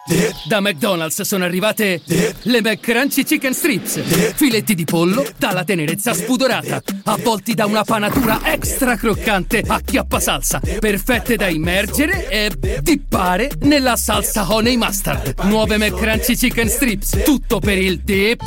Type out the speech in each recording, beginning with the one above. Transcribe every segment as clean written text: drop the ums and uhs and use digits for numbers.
Da McDonald's sono arrivate le McCrunchy Chicken Strips. Filetti di pollo dalla tenerezza spudorata, avvolti da una panatura extra croccante a chiappasalsa, perfette da immergere e dippare nella salsa honey mustard. Nuove McCrunchy Chicken Strips, tutto per il dip.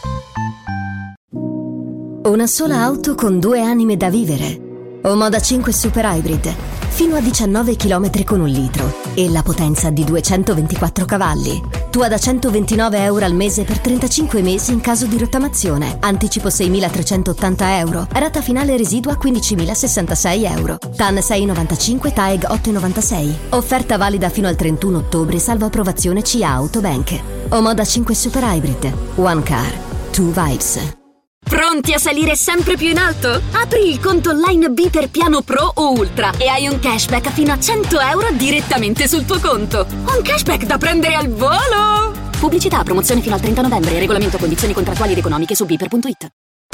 Una sola auto con 2 anime da vivere. Omoda 5 Super Hybrid, fino a 19 km con 1 litro e la potenza di 224 cavalli. Tua da €129 al mese per 35 mesi in caso di rottamazione. Anticipo €6.380. Rata finale residua €15.066. TAN 6,95, TAEG 8,96. Offerta valida fino al 31 ottobre, salvo approvazione CIA Autobank. Omoda 5 Super Hybrid. One car, two vibes. Pronti a salire sempre più in alto? Apri il conto online Biper Piano Pro o Ultra e hai un cashback fino a €100 direttamente sul tuo conto. Un cashback da prendere al volo! Pubblicità, promozione fino al 30 novembre. Regolamento, condizioni contrattuali ed economiche su biper.it.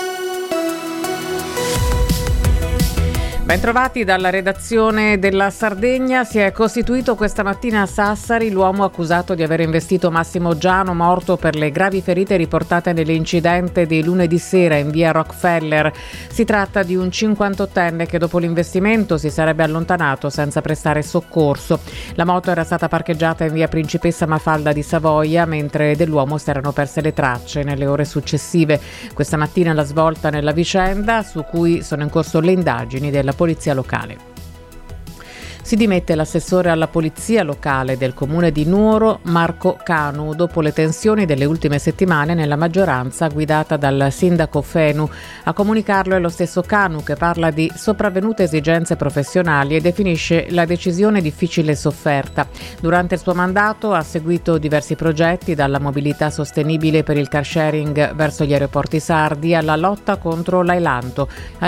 Bentrovati dalla redazione della Sardegna. Si è costituito questa mattina a Sassari l'uomo accusato di aver investito Massimo Giano, morto per le gravi ferite riportate nell'incidente di lunedì sera in via Rockefeller. Si tratta di un 58enne che dopo l'investimento si sarebbe allontanato senza prestare soccorso. La moto era stata parcheggiata in via Principessa Mafalda di Savoia, mentre dell'uomo si erano perse le tracce nelle ore successive. Questa mattina la svolta nella vicenda, su cui sono in corso le indagini della polizia locale. Si dimette l'assessore alla polizia locale del comune di Nuoro, Marco Canu, dopo le tensioni delle ultime settimane nella maggioranza guidata dal sindaco Fenu. A comunicarlo è lo stesso Canu, che parla di sopravvenute esigenze professionali e definisce la decisione difficile e sofferta. Durante il suo mandato ha seguito diversi progetti, dalla mobilità sostenibile per il car sharing verso gli aeroporti sardi alla lotta contro l'ailanto.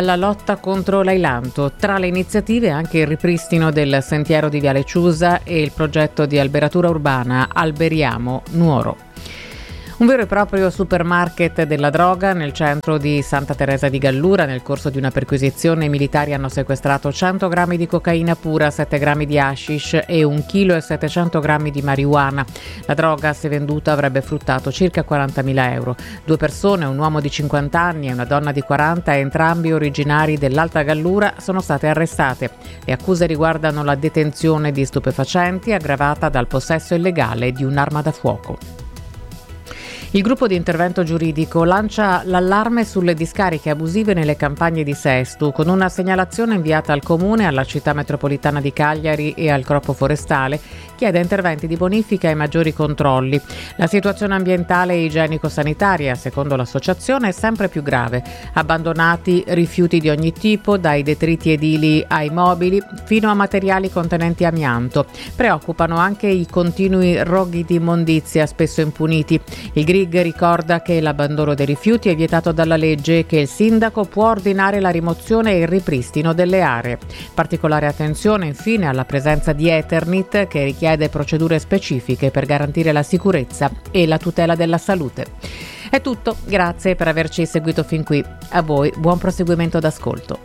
Tra le iniziative anche il ripristino del sentiero di Viale Ciusa e il progetto di alberatura urbana Alberiamo Nuoro. Un vero e proprio supermarket della droga nel centro di Santa Teresa di Gallura. Nel corso di una perquisizione i militari hanno sequestrato 100 grammi di cocaina pura, 7 grammi di hashish e 1,7 kg di marijuana. La droga, se venduta, avrebbe fruttato circa €40.000. 2 persone, un uomo di 50 anni e una donna di 40, entrambi originari dell'Alta Gallura, sono state arrestate. Le accuse riguardano la detenzione di stupefacenti aggravata dal possesso illegale di un'arma da fuoco. Il gruppo di intervento giuridico lancia l'allarme sulle discariche abusive nelle campagne di Sestu. Con una segnalazione inviata al Comune, alla Città Metropolitana di Cagliari e al Corpo Forestale, chiede interventi di bonifica e maggiori controlli. La situazione ambientale e igienico-sanitaria, secondo l'associazione, è sempre più grave. Abbandonati rifiuti di ogni tipo, dai detriti edili ai mobili, fino a materiali contenenti amianto. Preoccupano anche i continui roghi di immondizia, spesso impuniti. Il GRIG ricorda che l'abbandono dei rifiuti è vietato dalla legge e che il sindaco può ordinare la rimozione e il ripristino delle aree. Particolare attenzione infine alla presenza di Eternit, che richiede procedure specifiche per garantire la sicurezza e la tutela della salute. È tutto, grazie per averci seguito fin qui. A voi buon proseguimento d'ascolto.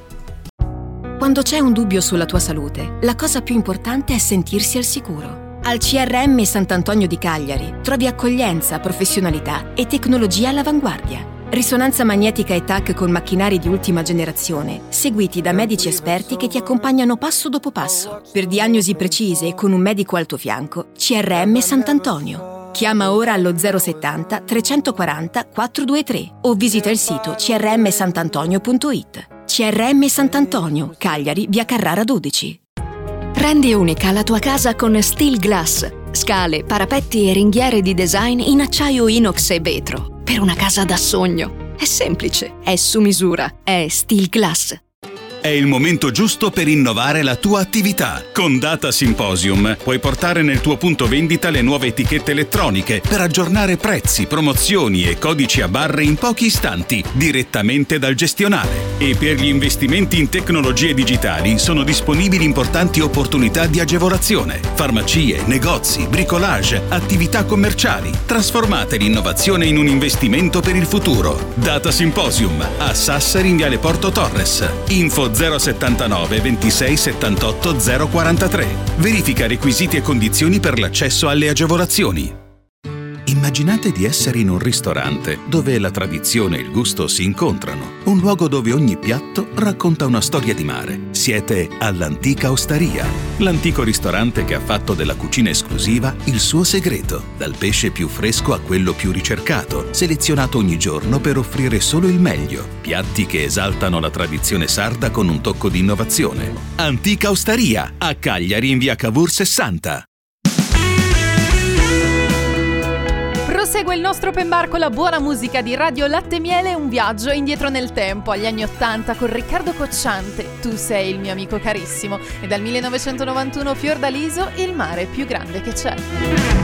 Quando c'è un dubbio sulla tua salute, la cosa più importante è sentirsi al sicuro. Al CRM Sant'Antonio di Cagliari trovi accoglienza, professionalità e tecnologia all'avanguardia. Risonanza magnetica e TAC con macchinari di ultima generazione, seguiti da medici esperti che ti accompagnano passo dopo passo. Per diagnosi precise e con un medico al tuo fianco, CRM Sant'Antonio. Chiama ora allo 070 340 423 o visita il sito crmsantantonio.it. CRM Sant'Antonio, Cagliari, via Carrara 12. Rendi unica la tua casa con Steel Glass. Scale, parapetti e ringhiere di design in acciaio inox e vetro. Per una casa da sogno. È semplice, è su misura, è Steel Glass. È il momento giusto per innovare la tua attività. Con Data Symposium puoi portare nel tuo punto vendita le nuove etichette elettroniche per aggiornare prezzi, promozioni e codici a barre in pochi istanti direttamente dal gestionale. E per gli investimenti in tecnologie digitali sono disponibili importanti opportunità di agevolazione. Farmacie, negozi, bricolage, attività commerciali. Trasformate l'innovazione in un investimento per il futuro. Data Symposium a Sassari in Viale Porto Torres. Info 079 26 78 043. Verifica requisiti e condizioni per l'accesso alle agevolazioni. Immaginate di essere in un ristorante dove la tradizione e il gusto si incontrano. Un luogo dove ogni piatto racconta una storia di mare. Siete all'Antica Osteria, l'antico ristorante che ha fatto della cucina esclusiva il suo segreto. Dal pesce più fresco a quello più ricercato, selezionato ogni giorno per offrire solo il meglio. Piatti che esaltano la tradizione sarda con un tocco di innovazione. Antica Osteria, a Cagliari in via Cavour 60. Prosegue il nostro open bar con la buona musica di Radio Latte Miele e un viaggio indietro nel tempo, agli anni '80 con Riccardo Cocciante, Tu sei il mio amico carissimo, e dal 1991 Fiordaliso, Il mare più grande che c'è.